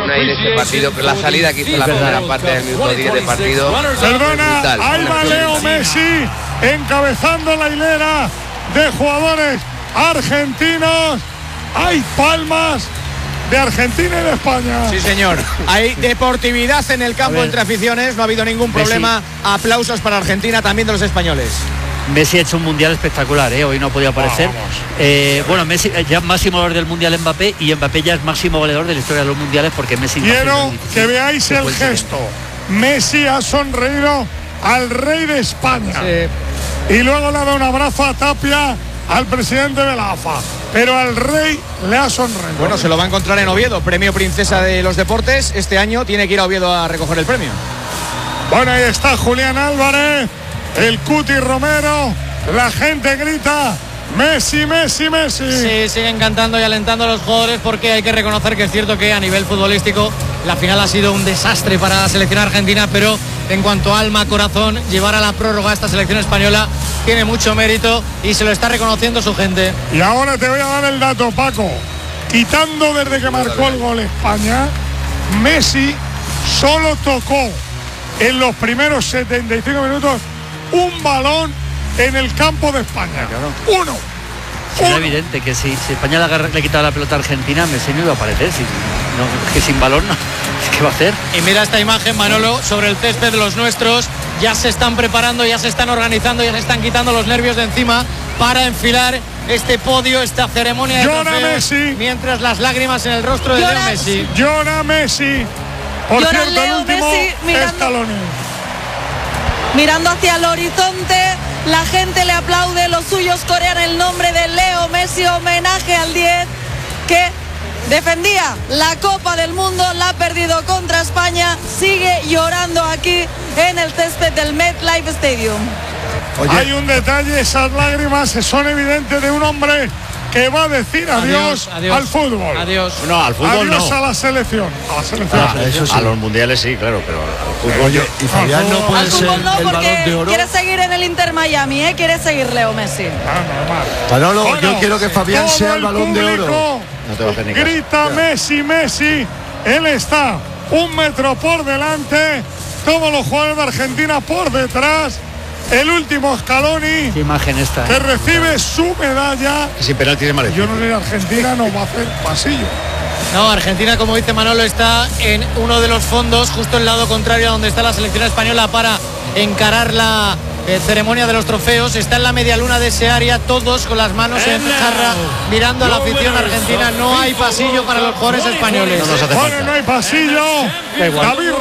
ahí en este partido, pero la salida que hizo la primera parte del minuto 10 de partido. Perdona, ahí va Leo Messi encabezando la hilera de jugadores argentinos. Hay palmas de Argentina y de España. Sí, señor. Hay deportividad en el campo entre aficiones. No ha habido ningún problema. Messi. Aplausos para Argentina, también de los españoles. Messi ha hecho un mundial espectacular, hoy no podía aparecer. Bueno, Messi ya máximo goleador del mundial Mbappé, y Mbappé ya es máximo goleador de la historia de los mundiales, porque Messi. Quiero que veáis el gesto. Messi ha sonreído al rey de España. Sí. Y luego le ha dado un abrazo a Tapia, al presidente de la AFA. Pero al rey le ha sonreído. Bueno, se lo va a encontrar en Oviedo, premio Princesa de los Deportes. Este año tiene que ir a Oviedo a recoger el premio. Bueno, ahí está Julián Álvarez, el Cuti Romero, la gente grita Messi, Messi, Messi. Sí, siguen cantando y alentando a los jugadores, porque hay que reconocer que es cierto que a nivel futbolístico la final ha sido un desastre para la selección argentina, pero en cuanto a alma, corazón, llevar a la prórroga a esta selección española tiene mucho mérito y se lo está reconociendo su gente. Y ahora te voy a dar el dato, Paco. Quitando desde que marcó el gol España, Messi solo tocó en los primeros 75 minutos un balón en el campo de España. Uno. Era evidente que si España le quitaba la pelota a Argentina, Messi no iba a aparecer. Que sin balón no. ¿Qué va a hacer? Y mira esta imagen, Manolo, sobre el césped de los nuestros. Ya se están preparando, ya se están organizando, ya se están quitando los nervios de encima para enfilar este podio, esta ceremonia de trofeos, Messi. Mientras las lágrimas en el rostro de Leo Messi. Llora Messi. Por Llora cierto, Leo el último Messi mirando hacia el horizonte. La gente le aplaude, los suyos corean el nombre de Leo Messi, homenaje al 10 que defendía la Copa del Mundo, la ha perdido contra España, sigue llorando aquí en el césped del MetLife Stadium. Oye, hay un detalle, esas lágrimas son evidentes de un hombre que va a decir adiós al fútbol. Adiós. No, al fútbol adiós no. A la selección. A la selección. Eso sí. A los mundiales sí, claro, pero al fútbol. Oye, y Fabián no puede ser no, el Balón de Oro. Quiere seguir en el Inter Miami, quiere seguir Leo Messi. Manolo, bueno, yo quiero que Fabián sea el Balón de Oro. No te va a hacer ni caso. Grita Messi, Messi. Él está 1 metro por delante. Todos los jugadores de Argentina por detrás. El último Scaloni. Qué imagen esta. Que recibe su medalla. Sin penalti de Malecón. Yo no sé si Argentina no va a hacer pasillo. No, Argentina, como dice Manolo, está en uno de los fondos, justo en el lado contrario a donde está la selección española para encarar la ceremonia de los trofeos. Está en la media luna de ese área, todos con las manos en jarra, mirando a la afición argentina. No hay pasillo para los jugadores españoles. No hay pasillo. David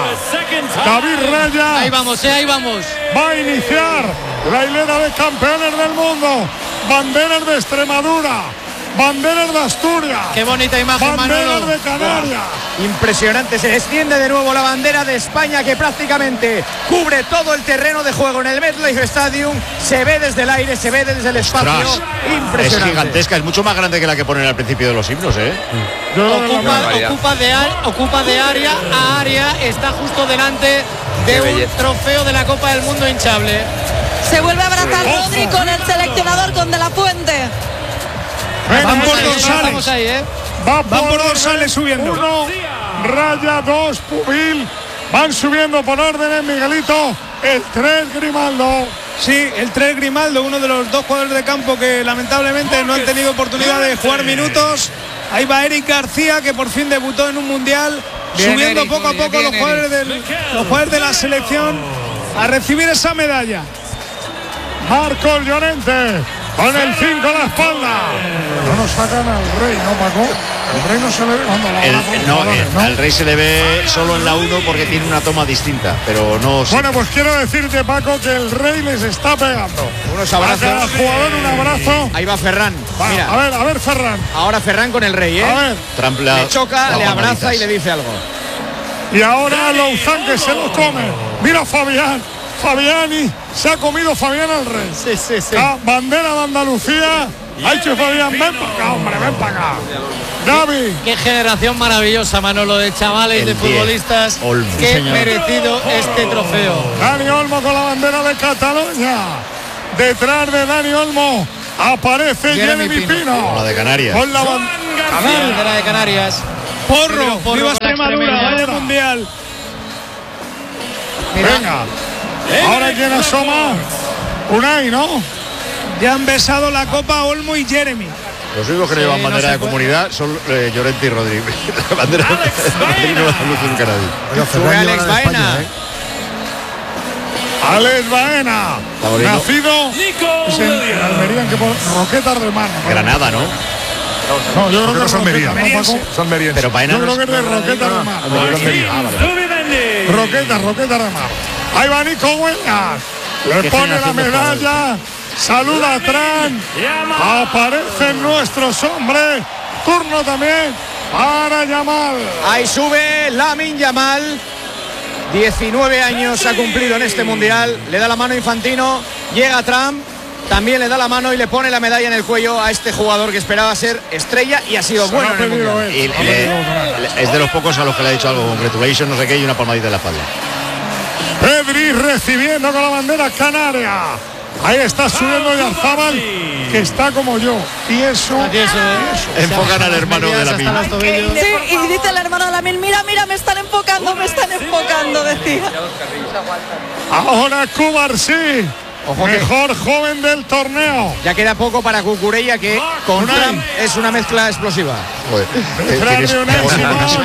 Raya. Ahí vamos, ahí vamos. Va a iniciar la hilera de campeones del mundo. Banderas de Extremadura, banderas de Asturias. Qué bonita imagen, banderas Manolo. de Canarias. Impresionante, se desciende de nuevo la bandera de España, que prácticamente cubre todo el terreno de juego en el MetLife Stadium. Se ve desde el aire, se ve desde el espacio. Ostras, impresionante. es gigantesca, es mucho más grande que la que ponen al principio de los himnos, Ocupa de área a área, está justo delante de un trofeo de la Copa del Mundo hinchable. Se vuelve a abrazar Rodri con el seleccionador, con De La Fuente. Van por dorsales. Van por dorsales subiendo. 1, Raya, 2, Pubil. Van subiendo por órdenes, Miguelito. El 3, Grimaldo. Sí, el 3 Grimaldo, uno de los dos jugadores de campo que lamentablemente no han tenido oportunidad de jugar minutos. Ahí va Eric García, que por fin debutó en un mundial, bien, subiendo Eric, poco a poco los jugadores de la selección a recibir esa medalla. Marcos Llorente con el 5 a la espalda. No nos sacan al rey, ¿no, Paco? El rey no se le ve cuando al rey se le ve solo en la 1 porque tiene una toma distinta, pero no. Bueno, pues quiero decirte, Paco, que el rey les está pegando. Unos abrazos. A cada jugador un abrazo. Ahí va Ferran. Mira. A ver, Ferran. Ahora Ferran con el rey, A ver. Le choca, le abraza y le dice algo. Y ahora Louzán, que se lo come. Mira Fabián. Fabiani, se ha comido Fabián al rey. Sí. Bandera de Andalucía. Ha hecho Fabián, ven para acá, hombre, ven para acá. Gaby. Qué generación maravillosa, Manolo, de chavales, de futbolistas. Qué merecido este trofeo. Dani Olmo con la bandera de Cataluña. Detrás de Dani Olmo aparece Jeremy Pino. Con la de Canarias. Con la bandera de Canarias. Porro, Porro viva con la Extremadura, Extremadura. vaya mundial. Venga. Ahora quién asoma. Unai, ¿no? Ya han besado la copa Olmo y Jeremy. Los únicos que no llevan bandera de comunidad son Llorente y Rodri. La bandera de Madrid no la luce nunca nadie. Sube Alex Baena. Alex Baena. bonito. Nacido es en Almería, en que pone Roquetas de Mar. Granada, ¿no? No, yo creo que Es Almería. Roquetas, ¿no, Paco? Es Almería. Pero Baena Yo no creo que es... es de Roquetas de Mar. Vale. Roquetas de Mar. Ahí va Nico Williams. Le Que pone estén la haciendo medalla. Saluda a Tran. Aparecen nuestros hombres. Turno también para Yamal. Ahí sube Lamine Yamal. 19 años ha cumplido en este mundial. Le da la mano a Infantino. Llega Trump. También le da la mano y le pone la medalla en el cuello a este jugador que esperaba ser estrella y ha sido Se bueno lo ha en el pedido mundial. él. Y es de los pocos a los que le ha dicho algo, congratulations, no sé qué, y una palmadita en la espalda. Pedri recibiendo con la bandera canaria. Ahí está subiendo Yarzábal, que está como yo. Y eso. Enfocan al hermano de la mina. Sí, y dice el hermano de Lamine, mira, me están enfocando, decía. Ahora Cubarsí. Ojo que- Mejor joven del torneo. Ya queda poco para Cucurella, que con Unai. Trump es una mezcla explosiva. Joder, Detrás de Unai Simón.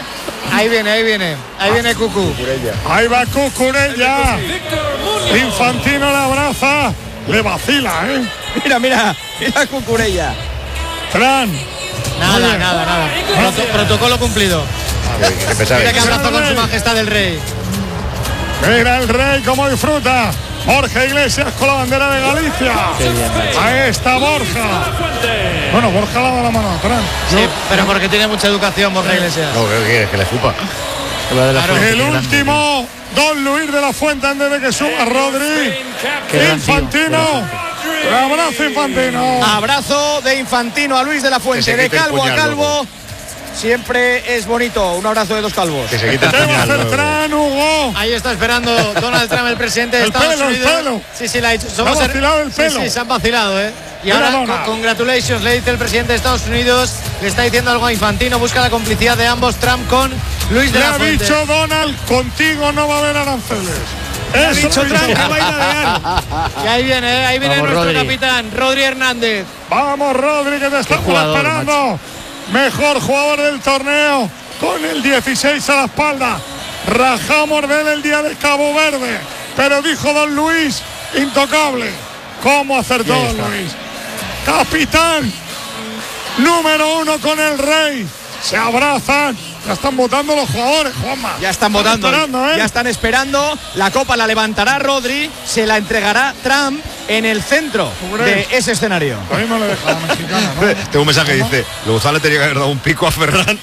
Ahí viene Cucu. Ahí va Cucurella. Infantino le abraza. Le vacila, ¿eh? Mira Cucurella. Tran. Nada. Protocolo cumplido. que pensaba Mira que- que abrazo con su majestad el rey. Mira el rey cómo disfruta. Borja Iglesias con la bandera de Galicia. Ahí está Borja. Bueno, Borja le da la mano a Tran. Sí, pero porque tiene mucha educación Borja Iglesias. No, ¿qué quieres? Que le escupa. El último, Don Luis de la Fuente antes de que suba Rodri. Infantino. El abrazo Infantino. Abrazo de Infantino a Luis de la Que Fuente, se de quite el calvo a puñal, calvo. luego. Siempre es bonito, un abrazo de dos calvos. Que se quite el ¿Qué va a puñal. hacer luego. Tran, Hugo? Ahí está esperando Donald Trump, el presidente de El Estados pelo, el Unidos. pelo. Sí, le ha dicho. Le ha vacilado el pelo. Sí, se han vacilado, ¿eh? Y Mira, ahora, Donald. congratulations, le dice el presidente de Estados Unidos. Le está diciendo algo a Infantino. Busca la complicidad de ambos, Trump con Luis de Le la ha Fuente. dicho Donald, contigo no va a haber aranceles. Ha Eso dicho lo Trump dicho. que va a ir a Real. Y ahí viene Vamos, nuestro Rodri. capitán, Rodri Hernández. Vamos, Rodri, que te estamos jugador, esperando. Mejor jugador del torneo, con el 16 a la espalda. Rajamos de él el día de Cabo Verde, pero dijo Don Luis, intocable. ¿Cómo acertó Don Luis? Capitán, número 1 con el rey. Se abrazan. Ya están votando los jugadores, Juanma. Ya están votando, esperando, ¿eh? ya están esperando. La copa la levantará Rodri, se la entregará Trump en el centro de ese escenario. A mí no le deja la mexicana, ¿no? Tengo un mensaje que dice: Luzán le tenía que haber dado un pico a Ferran.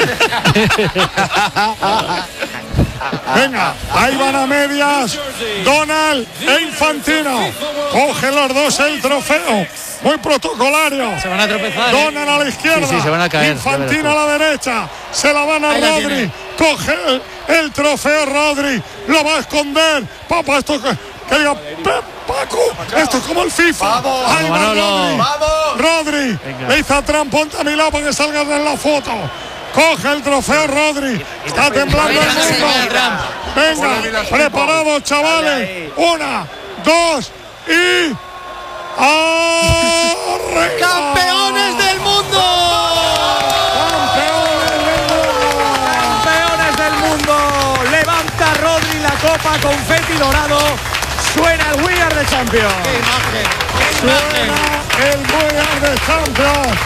Venga, ahí van a medias Donald e Infantino. Cogen los dos el trofeo. Muy protocolario. Se van a tropezar. Donald a la izquierda. Sí, se van a caer, Infantino a la derecha. Se la van a Ahí la Rodri. tiene. Coge el trofeo Rodri. Lo va a esconder. Papá, esto que diga Paco. Esto es como el FIFA. Ahí va Manolo. Rodri. Le hizo a Trump, ponte a mi lado para que salgas en la foto. Coge el trofeo Rodri. Está temblando el mundo. Venga, preparados, chavales. 1, 2 y. ¡Arriba! ¡Campeones del mundo! Campeones del mundo. Levanta Rodri la copa, confeti dorado. Suena el We Are the Champions. ¡Qué imagen! ¡Qué imagen! Suena el We Are the Champions.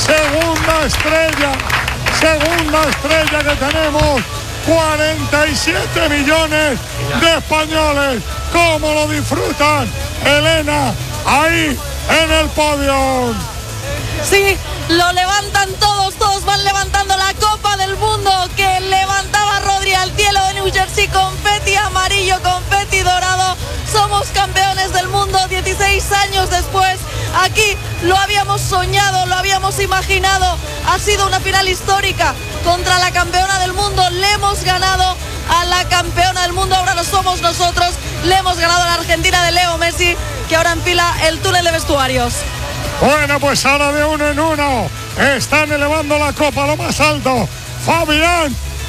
Segunda estrella que tenemos. 47 millones de españoles. ¿Cómo lo disfrutan? Elena, ahí en el podio. Sí, lo levantan todos van levantando la Copa del Mundo que levantaba Rodri al cielo de New Jersey, confeti amarillo, confeti dorado. Somos campeones del mundo 16 años después. Aquí lo habíamos soñado, lo habíamos imaginado. Ha sido una final histórica contra la campeona del mundo. Le hemos ganado a la campeona del mundo, ahora lo somos nosotros. Le hemos ganado a la Argentina de Leo Messi, que ahora enfila el túnel de vestuarios. Bueno, pues ahora de uno en uno están elevando la copa a lo más alto Fabián